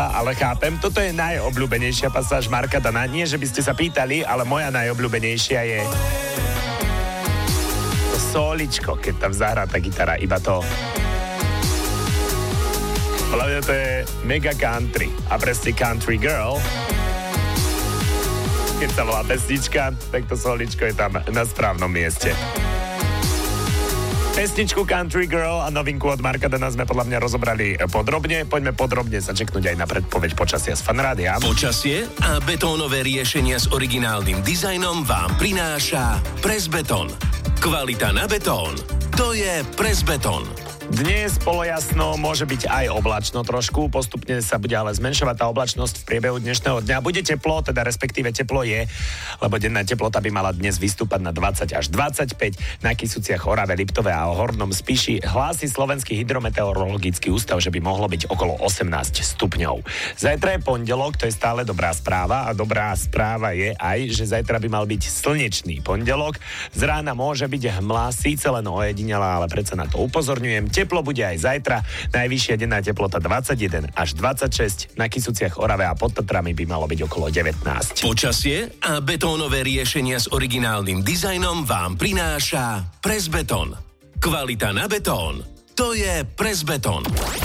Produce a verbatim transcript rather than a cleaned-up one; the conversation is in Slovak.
Aha, ale chápem, toto je najobľúbenejšia pasáž Marka Dana. Nie, že by ste sa pýtali, ale moja najobľúbenejšia je to soličko, keď tam zahrá tá gitara, iba to. Hlavne to je mega country a presne Country Girl. Keď sa volá pesnička, tak to soličko je tam na správnom mieste. Pesničku Country Girl a novinku od Marka Dana sme podľa mňa rozobrali podrobne. Poďme podrobne sa čeknúť aj na predpoveď počasia z Fanrádia. Počasie a betónové riešenia s originálnym dizajnom vám prináša Presbeton. Kvalita na betón. To je Presbeton. Dnes polojasno, môže byť aj oblačno trošku, postupne sa bude ale zmenšovať tá oblačnosť v priebehu dnešného dňa. Bude teplo, teda respektíve teplo je, lebo denná teplota by mala dnes vystúpať na dvadsať až dvadsaťpäť, na Kysuciach, Orave, Liptove a Hornom Spiši. Hlási Slovenský hydrometeorologický ústav, že by mohlo byť okolo osemnásť stupňov. Zajtra je pondelok, to je stále dobrá správa a dobrá správa je aj, že zajtra by mal byť slnečný pondelok. Z rána môže byť hmla, síce len ojedinelá, ale predsa na to upozorňujem. Teplo bude aj zajtra, najvyššia denná teplota dvadsaťjeden až dvadsaťšesť, na Kysuciach, Orave a pod Tatrami by malo byť okolo devätnásť. Počasie a betónové riešenia s originálnym dizajnom vám prináša Presbeton. Kvalita na betón. To je Presbeton.